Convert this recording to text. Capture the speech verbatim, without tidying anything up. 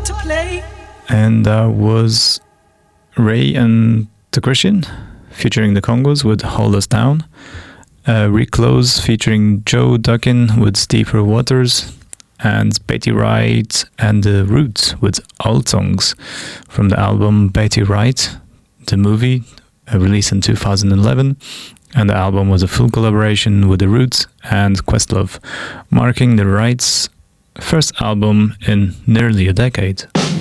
And that was Ray and the Christian featuring the Congos with Hold Us Down. Uh, Reclose featuring Joe Duckin with Deeper Waters. And Betty Wright and the Roots with Old Songs from the album Betty Wright, the movie, uh, released in two thousand eleven. And the album was a full collaboration with the Roots and Questlove, marking the Wrights' first album in nearly a decade.